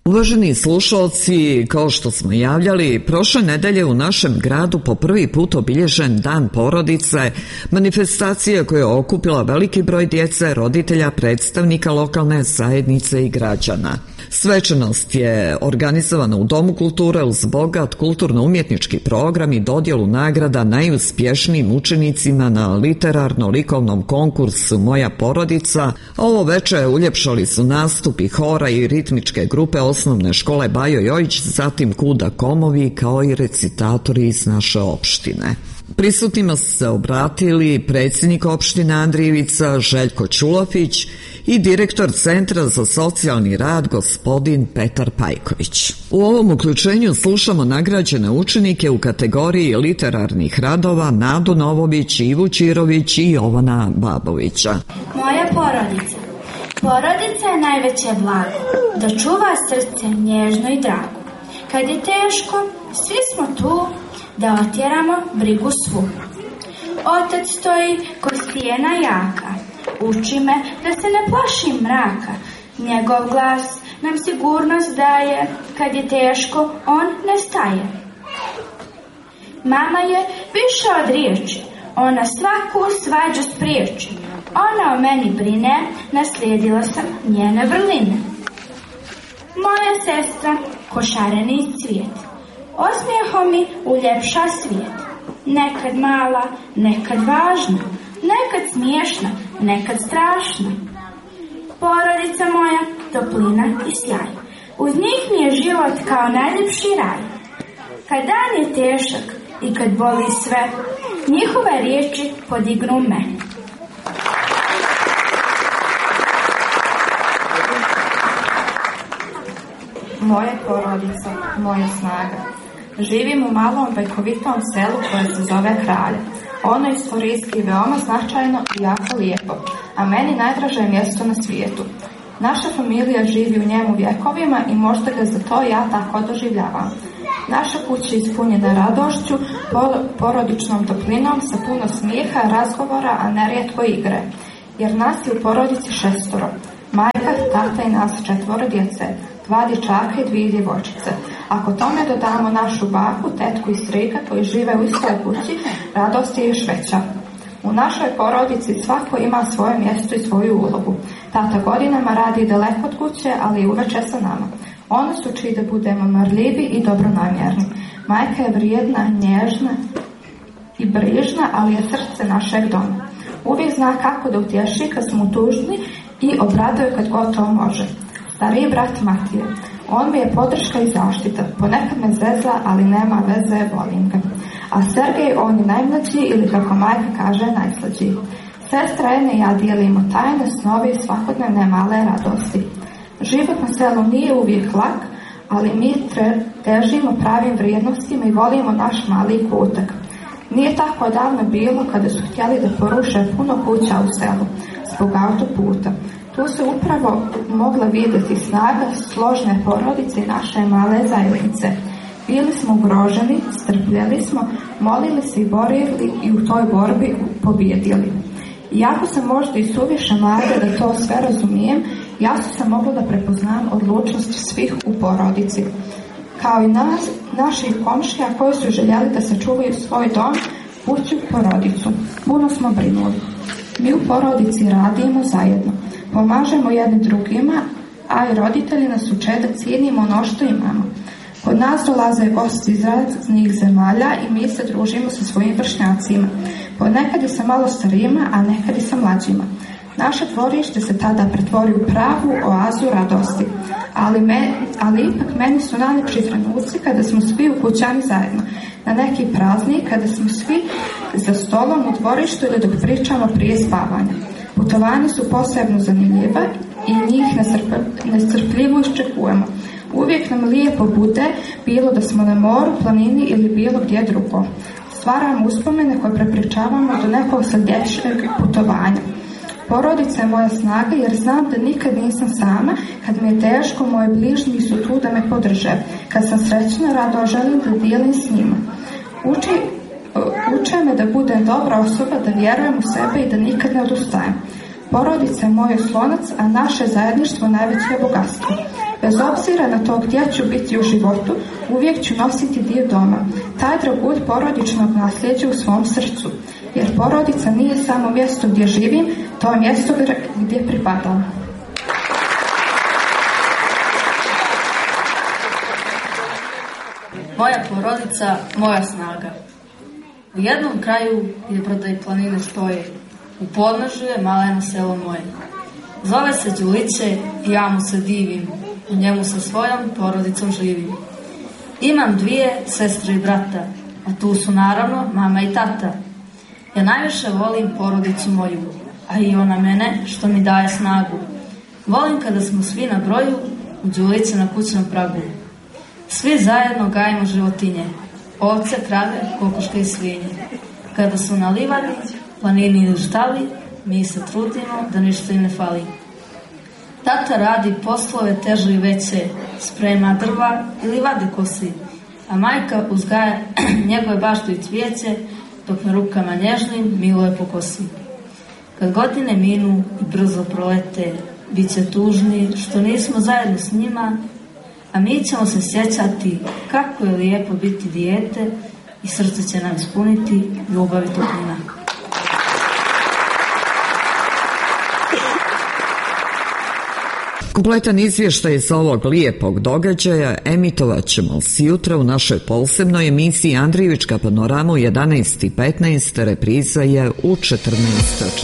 Uvaženi slušalci, kao što smo javljali, prošle nedelje u našem gradu po prvi put obilježen Dan porodice, manifestacija koja je okupila veliki broj djece, roditelja, predstavnika lokalne zajednice i građana. Svečanost je organizovana u Domu kulture uz bogat kulturno-umjetnički program i dodjelu nagrada najuspješnijim učenicima na literarno-likovnom konkursu Moja porodica, a ovo veče uljepšali su nastupi hora i ritmičke grupe osnovne škole Bajo Jojić, zatim Kuda Komovi, kao i recitatori iz naše opštine. Prisutnima su se obratili predsjednik opštine Andrijevica Željko Ćulafić i direktor Centra za socijalni rad gospodin Petar Pajković. U ovom uključenju slušamo nagrađene učenike u kategoriji literarnih radova Nadu Novović, Ivu Čirović i Jovana Babovića. Moja porodica. Porodica je najveće blago, da čuva srce nježno i drago. Kad je teško, svi smo tu da otjeramo brigu svu. Otac stoji ko stijena jaka, uči me da se ne plašim mraka. Njegov glas nam sigurnost daje, kad je teško on ne staje. Mama je više od riječi, ona svaku svađu spriječi. Ona o meni brine, naslijedila sam njene vrline. Moja sestra, košareni cvijet, osmijehom mi uljepša svijet. Nekad mala, nekad važna, nekad smiješna, nekad strašna. Porodica moja, toplina i sjaj, uz njih mi je život kao najljepši raj. Kad dan je težak i kad boli sve, njihove riječi podignu me. Moja porodica, moja snaga. Živim u malom bajkovitom selu koje se zove Kralje. Ono je istorijski veoma značajno i jako lijepo, a meni najdraže mjesto na svijetu. Naša familija živi u njemu vjekovima i možda ga za to ja tako doživljavam. Naša kuća je ispunjena radošću, porodičnom toplinom, sa puno smijeha, razgovora, a nerijetko igre. Jer nas je u porodici 6. Majka, tata i nas 4 djece, 2 dječaka i 2 djevojčice. Ako tome dodamo našu baku, tetku i strika koji žive u istoj kući, radost je još veća. U našoj porodici svako ima svoje mjesto i svoju ulogu. Tata godinama radi daleko od kuće, ali i uveče sa nama. Oni su čiji da budemo marljivi i dobronamjerni. Majka je vrijedna, nježna i brižna, ali je srce našeg doma. Uvijek zna kako da utješi kad smo tužni i obraduje kad god to može. Stariji brat Matije, on mi je podrška i zaštita. Ponekad me zezla, ali nema veze, volim ga. A Sergej, on je najmlađi ili kako majka kaže, najslađi. Sestra Ene i ja dijelimo tajne, snove i svakodnevne male radosti. Život na selu nije uvijek lak, ali mi težimo pravim vrijednostima i volimo naš mali kutak. Nije tako davno bilo kada su htjeli da poruše puno kuća u selu zbog autoputa. Tu se upravo mogla vidjeti snaga složne porodice i naše male zajednice. Bili smo ugroženi, strpljeli smo, molili se i borili i u toj borbi pobjedili. Iako sam možda i suviše mlada da to sve razumijem, jasno sam mogla da prepoznam odlučnost svih u porodici. Kao i nas, naših komšija koji su željeli da sačuvaju svoj dom, kuću, porodicu. Puno smo brinuli. Mi u porodici radimo zajedno. Pomažemo jedni drugima, a i roditelji nas uče da cijenimo ono što imamo. Kod nas dolaze gosti iz raznih zemalja i mi se družimo sa svojim vršnjacima. Ponekad je sa malo starijima, a nekad i sa mlađima. Naše dvorište se tada pretvori u pravu oazu radosti. Ali ipak meni su najljepši trenuci kada smo svi u kućani zajedno. Na neki praznik kada smo svi za stolom u dvorištu ili dok pričamo prije spavanja. Putovanja su posebno zanimljiva i njih nestrpljivo iščekujemo. Uvijek nam lijepo bude, bilo da smo na moru, planini ili bilo gdje drugo. Stvaramo uspomene koje prepričavamo do nekog sljedećeg putovanja. Porodica je moja snaga jer znam da nikad nisam sama. Kad mi je teško, moji bližnji su tu da me podrže. Kad sam srećna, rado želim da dijelim s njima. Uče me da budem dobra osoba, da vjerujem u sebe i da nikad ne odustajem. Porodica je moj oslonac, a naše zajedništvo najveće bogatstvo. Bez obzira na to gdje ću biti u životu, uvijek ću nositi dio doma, taj dragulj porodičnog nasljeđa u svom srcu, jer porodica nije samo mjesto gdje živim, to je mjesto gdje pripadam. Moja porodica, moja snaga. U jednom kraju gdje brda i planine stoje, u podnožju je maleno selo moje. Zove se Đuliće i ja mu se divim, u njemu sa svojom porodicom živim. Imam 2 sestre i brata, a tu su naravno mama i tata. Ja najviše volim porodicu moju, a i ona mene, što mi daje snagu. Volim kada smo svi na broju, u Đuliće na kućnom pragu. Svi zajedno gajimo životinje, ovce, krave, kokoške i svinje. Kada su na livadi, planini ili štali, mi se trudimo da ništa im ne fali. Tata radi poslove teže i veće, sprema drva ili vadi kosi, a majka uzgaja njegove baštu i cvijeće, dok me rukama nježnim miluje po kosi. Kad godine minu i brzo prolete, bit će tužni što nismo zajedno s njima, a mi ćemo se sjećati kako je lijepo biti dijete i srce će nam ispuniti ljubav i toplina. Kompletan izvještaj sa ovog lijepog događaja emitovat ćemo sjutra u našoj posebnoj emisiji Andrijevička panorama u 11:15, repriza je u 14:40.